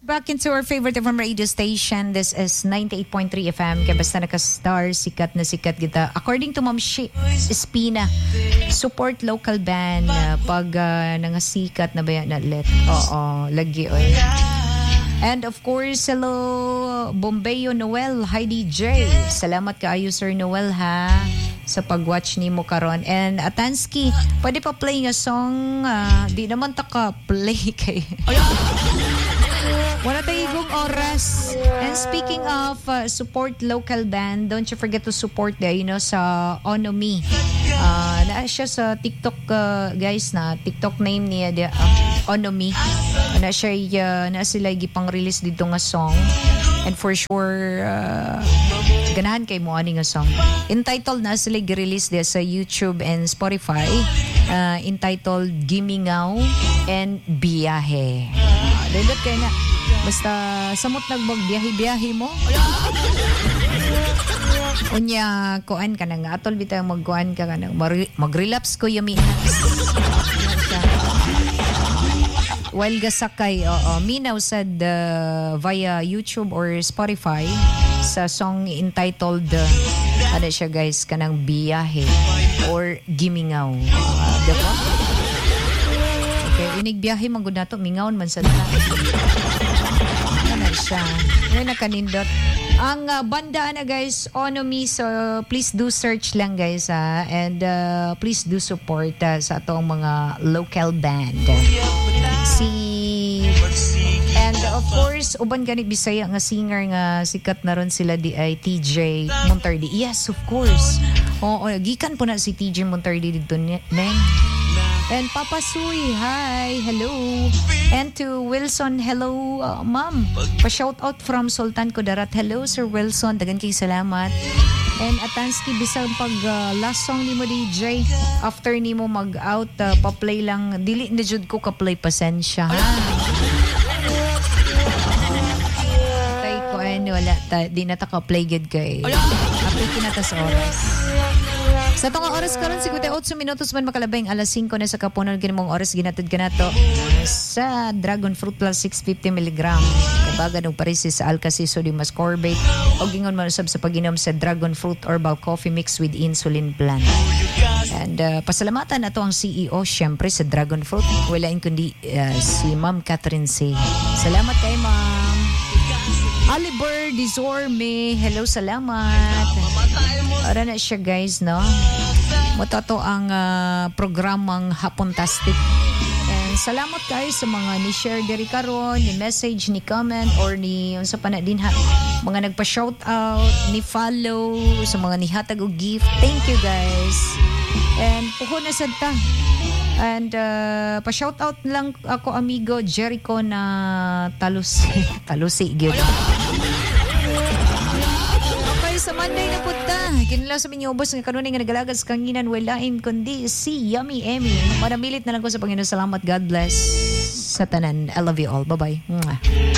Back into our favorite FM radio station. This is 98.3 FM. Kaya basta naka-star, sikat na sikat kita. According to Ma'am Espina, support local band pag nangasikat na ba yan na let. Oo, lagi oy. And of course, hello Bombeyo Noel, hi DJ. Salamat kaayo Sir Noel ha sa pag-watch ni mo karon. And Atansky, pwede pa play nga song, di naman ta ka play kay. Wala tayo igong oras. And speaking of support local band, don't you forget to support there, sa Onomi. Na siya sa TikTok, guys, na TikTok name niya, Onomi. Na siya, na sila gipang release dito nga song. And for sure, ganahan kay mo ani nga song. Entitled na sila gi-release dia sa YouTube and Spotify. Entitled Gimingaw and Biyahe. Dindot kay na. Basta samot nagbagbiyahe-biyahe mo. Unya, kuan ka na nga. Atol bitang magkuan ka na. Mag-relapse ko yami. While gasakay, minaw sad via YouTube or Spotify sa song entitled ano siya guys, kanang Biyahe or Gimingaw. Diba? Okay, inigbiyahe magud nato mingaon man sad na. Ano siya? Ngayon nakanindot. Ang banda na guys, Onomi, so please do search lang guys and please do support sa atong mga local band. And of course, uban gani Bisaya nga singer nga sikat na ron sila di ay TJ Montardi. Yes, of course. Oo, gikan po na si TJ Montardi dito neng. And Papa Suy, hi, hello. And to Wilson, hello, ma'am. Pa-shout out from Sultan Kudarat. Hello, Sir Wilson. Dagan kay salamat. And Atansky, bisang pag last song ni mo DJ, after ni mo mag-out, pa-play lang. Dili na jud ko ka-play, pasensya, ha? Kay ko, wala. Di na ta ka-play good kay. Apay kinata sa oras. Sa itong oras karon 58 minutos man makalabay alas 5 na sa kapunon kinimong oras ginatid ka na to sa Dragon Fruit Plus 650 mg kabaga ng Parisis sa Alka-C sodium ascorbate o gingon man usab sa pag-inom sa Dragon Fruit Herbal Coffee Mix with Insulin Plant. And pasalamatan nato ang CEO syempre sa Dragon Fruit, walain kundi si Ma'am Catherine C. Salamat kay Ma'am Oliver Dizorme. Hello, salamat. Ara na siya guys, no? Matato ang programang Hapontastic. And salamat kayo sa mga ni-share diri karon, ni-message, ni-comment, or ni unsa pa na din mga nagpa-shoutout, ni-follow, sa mga nihatag og gift. Thank you guys. And puho na sad ta. And pa-shoutout lang ako amigo Jericho na talusi gyud. Okay, sa Monday na punta. Kinala sa minyo ubos ng kanunay nga nagalagas kanginan walain kundi si Yummy Emmy. Manamilit na lang ko sa Panginoon. Salamat. God bless sa tanan. I love you all. Bye-bye. Mwah.